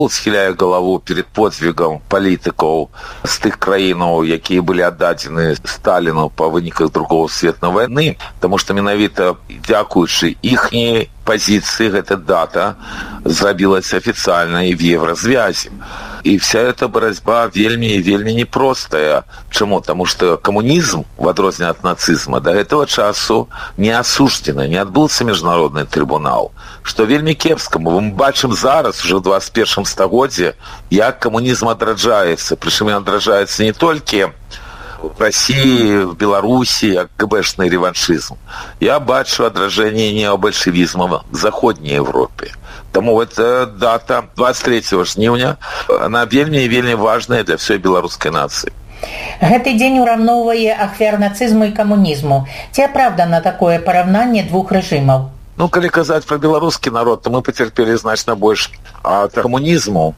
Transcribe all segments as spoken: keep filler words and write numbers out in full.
схіляе галаву перед подзвігам палітыкаў з тых краінаў, якія былі аддадзены Сталіну па выніках другого светнай вайны, таму што менавіта дзякуючы іхняй пазіцыі гэта дата зрабілася афіцыйнай в Евразвязі. И вся эта борьба вельми и вельми непростая. Чему? Потому что коммунизм, в отрозне от нацизма, до этого часу не осуждено, не отбылся международный трибунал. Что вельми кепскому. Мы бачим зараз, уже в двадцать первом стагодзе, як коммунизм отраджается. Причем он отражается не только в России, в Беларуси, а КГБшный реваншизм. Я бачу отражение необольшевизма в Заходней Европе. Тому эта дата двадцать третьего жніўня, она вельмі і вельмі важная для всей беларускай нации. Гэты дзень ураўноўвае ахвяр нацизму і камунізму. Ці апраўдана такое параўнанне двух рэжымаў? Ну, калі казаць про беларускі народ, то мы потерпели значна больш ад камунізму,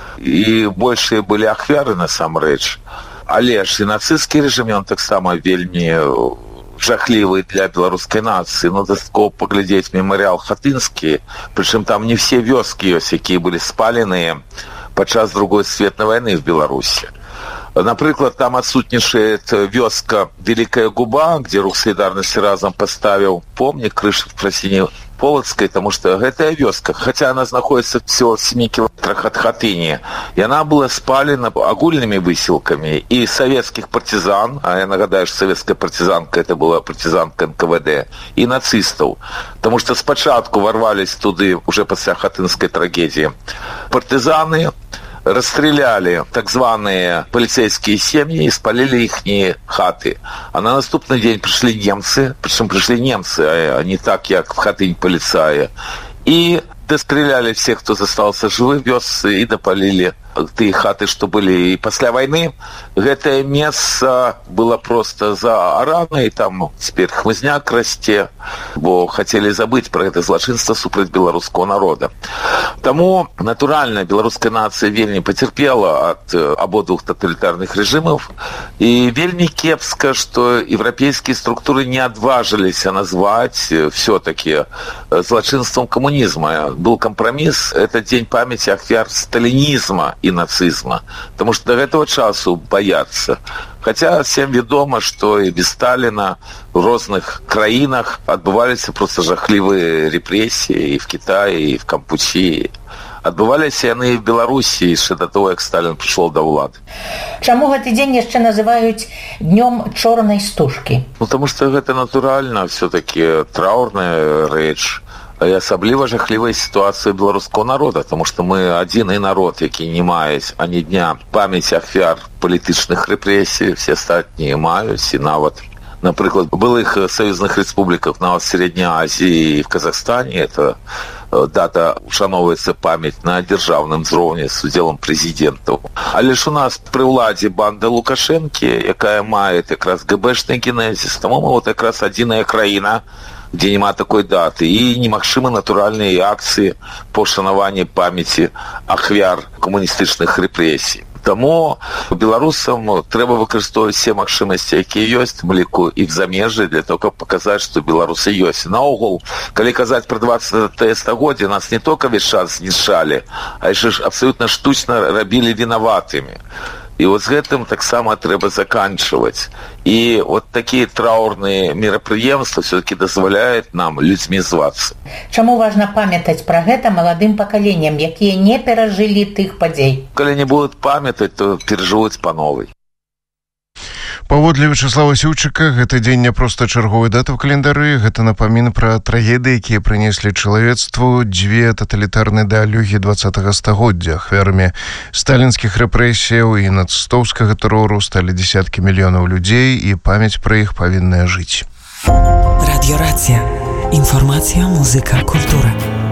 і большыя былі ахвяры насамрэч. Але ж і нацысцкі рэжым, ён таксама вельмі жахлівый для беларускай нации. Ну, дастаткова паглядзець мемарыял Хатынскі, прычым там не все вёскі ёсць, якія былі спаленыя падчас другой светнай вайны в Беларусі. Напрыклад, там адсутнічает вёска Великая Губа, где рух солідарнасці разам поставил помнік крышы в Красине Полоцкой, потому что гэтая вёска, хотя она находится всего в семи километрах от Хатыни, и она была спалена агульными высылками и советских партизан, а я нагадаю, что советская партизанка это была партизанка эн ка вэ дэ, и нацистов, потому что спочатку ворвались туды уже после Хатынской трагедии партизаны, расстреляли так званые полицейские семьи и спалили их хаты. А на наступный день пришли немцы, причем пришли немцы, а не так, как в Хатынь полицаи, и достреляли всех, кто застался живы, вёз и допалили тыя хаты, што былі. І пасля вайны гэтае месца было просто заарана, і там цяпер хмызняк расце, бо хацелі забыць пра гэта злачынства супраць беларускага народа. Таму, натуральна, беларуская нацыя вельмі пацярпела ад абодвух таталітарных рэжымаў, і вельмі кепска, што еўрапейскія структуры не адважыліся назваць все-таки злачынствам камунізма. Был компромисс, это день памяти ахвяр сталинизма и нацизма, потому что до этого часу боятся. Хотя всем ведомо, что и без Сталина в разных краинах отбывались просто жахливые репрессии и в Китае, и в Кампучии. Адбываліся яны і в Беларусі яшчэ да того, як Сталін прыйшоў да ўлады. Чаму гэты дзень яшчэ называюць днём чорнай стужкі? Ну, тому што гэта натуральна, все-таки траурная рэч. І асабліва жахлівая сітуацыя беларускага народа, тому што мы адзіны народ, які не маюць ані дня памяці ахвяр палітычных рэпрэсій, все астатнія маюць, і нават, напрыклад, в былых саюзных рэспубліках, нават в Сярэдняй Азіі і в Казахстане, это дата ушановваецца памяць на дзяржаўным узроўні з удзелам прэзідэнтаў. Але ж у нас пры ўладзе банда Лукашэнкі, якая мае якраз гэбэшны генезіс, таму мы вот якраз адзіная краіна, где нема такой даты, і немагчымы натуральныя акцыі по шанаванні памяці ахвяр камуністычных рэпрэсій. Таму беларусам трэба выкарыстоўваць все магчымасці, якія ёсць, в ліку і в замежжы, для того, каб паказаць, што беларусы ёсць. Наогул, калі казаць пра двадцатае стагоддзе, нас не толькі весь час знішчалі, а яшчэ ж абсалютна штучна рабілі вінаватымі. І вот з гэтым таксама трэба заканчивать. І вот такие траурные мерапрыемствы все-таки дазваляют нам людьми звацца. Чаму важна памятаць пра гэта маладым пакаленням, якія не перажылі тых падзей? Калі не будут памятаць, то перажывуць па новай. Паводле Вячеслава Сіўчыка, гэты дзень не проста чарговая дата ў календары, гэта напамін пра трагедыі, якія прынеслі чалавецтву дзве таталітарныя дэалюгі двадцатага стагоддзя. Ахвярамі сталінскіх рэпрэсіяў і нацыстоўскага тэрору сталі дзесяткі мільёнаў людзей, і памяць пра іх павінная жыць. Радіёрацыя. Інфармацыя, музыка, культура.